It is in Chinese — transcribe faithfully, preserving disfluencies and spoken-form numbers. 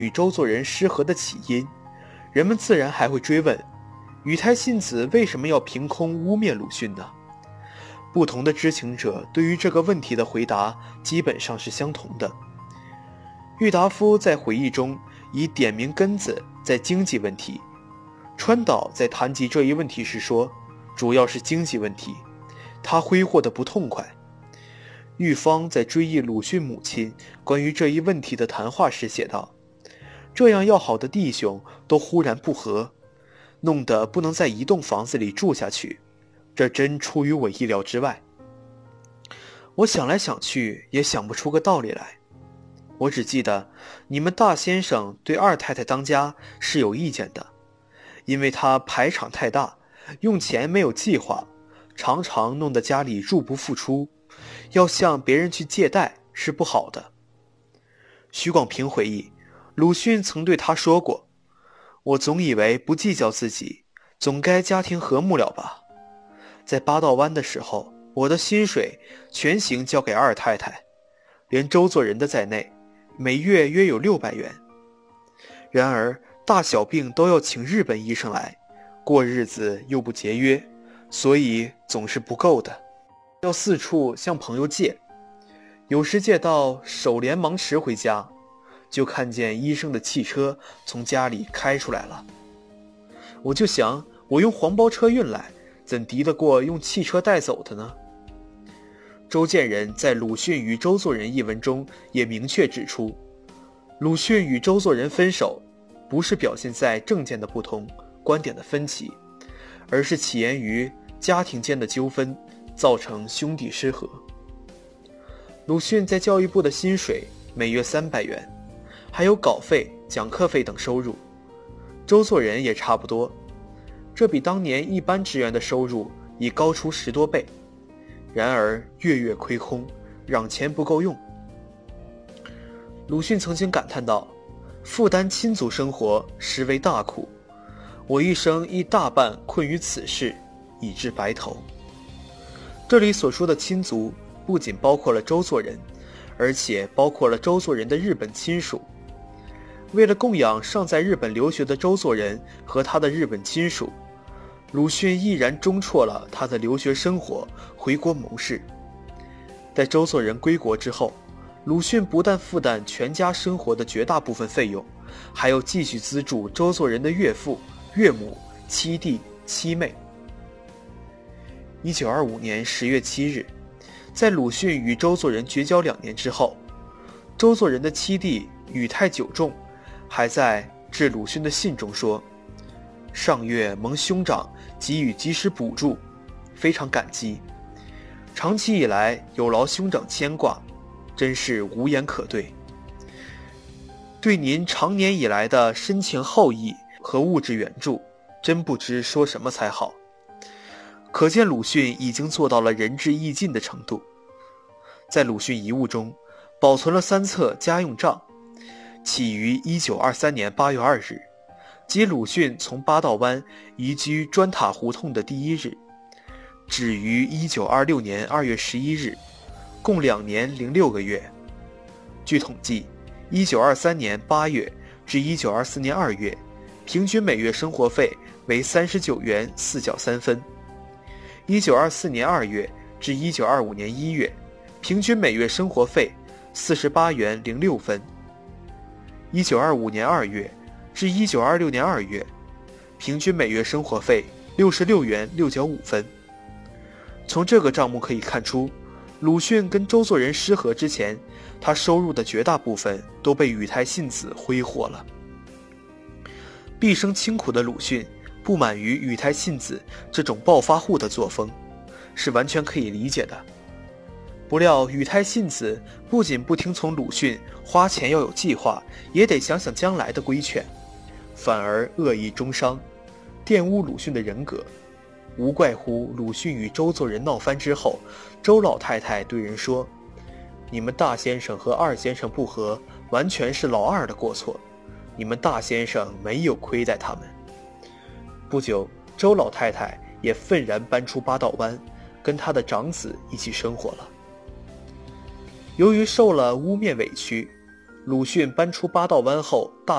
与周作人失和的起因，人们自然还会追问，宇太信子为什么要凭空污蔑鲁迅呢？不同的知情者对于这个问题的回答基本上是相同的。郁达夫在回忆中以点名根子在经济问题，川岛在谈及这一问题时说，主要是经济问题，他挥霍得不痛快。郁方在追忆鲁迅母亲关于这一问题的谈话时写道，这样要好的弟兄都忽然不和，弄得不能在一栋房子里住下去，这真出于我意料之外。我想来想去也想不出个道理来，我只记得你们大先生对二太太当家是有意见的，因为他排场太大，用钱没有计划，常常弄得家里入不敷出，要向别人去借贷是不好的。许广平回忆，鲁迅曾对他说过，我总以为不计较自己，总该家庭和睦了吧。在八道湾的时候，我的薪水全行交给二太太，连周作人的在内，每月约有六百元。然而大小病都要请日本医生来，过日子又不节约，所以总是不够的，要四处向朋友借。有时借到手连忙迟回家，就看见医生的汽车从家里开出来了。我就想，我用黄包车运来，怎敌得过用汽车带走的呢？周建人在《鲁迅与周作人》一文中也明确指出，鲁迅与周作人分手，不是表现在政见的不同、观点的分歧，而是起源于家庭间的纠纷，造成兄弟失和。鲁迅在教育部的薪水每月三百元，还有稿费、讲课费等收入。周作人也差不多，这比当年一般职员的收入已高出十多倍。然而月月亏空，嚷钱不够用。鲁迅曾经感叹道，负担亲族生活实为大苦，我一生亦大半困于此事，以致白头。这里所说的亲族不仅包括了周作人，而且包括了周作人的日本亲属。为了供养尚在日本留学的周作人和他的日本亲属，鲁迅毅然中辍了他的留学生活，回国谋事。在周作人归国之后，鲁迅不但负担全家生活的绝大部分费用，还要继续资助周作人的岳父、岳母、七弟、七妹。一九二五年十月七日，在鲁迅与周作人绝交两年之后，周作人的七弟宇太久重还在致鲁迅的信中说，上月蒙兄长给予及时补助，非常感激，长期以来有劳兄长牵挂，真是无言可对。对您长年以来的深情厚谊和物质援助，真不知说什么才好。可见鲁迅已经做到了仁至义尽的程度。在鲁迅遗物中保存了三册家用账，起于一九二三年八月二日，即鲁迅从八道湾移居砖塔胡同的第一日，止于一九二六年二月十一日，共两年零六个月。据统计，一九二三年八月至一九二四年二月，平均每月生活费为三十九元四角三分；一九二四年二月至一九二五年一月，平均每月生活费四十八元零六分；一九二五年二月至一九二六年二月，平均每月生活费六十六元六角五分。从这个账目可以看出，鲁迅跟周作人失和之前，他收入的绝大部分都被宇太信子挥霍了。毕生清苦的鲁迅不满于宇太信子这种暴发户的作风，是完全可以理解的。不料宇太信子不仅不听从鲁迅花钱要有计划，也得想想将来的规劝，反而恶意中伤，玷污鲁迅的人格。无怪乎鲁迅与周作人闹翻之后，周老太太对人说，你们大先生和二先生不和，完全是老二的过错，你们大先生没有亏待他们。不久，周老太太也愤然搬出八道湾，跟他的长子一起生活了。由于受了污蔑委屈， 鲁迅搬出八道湾后，大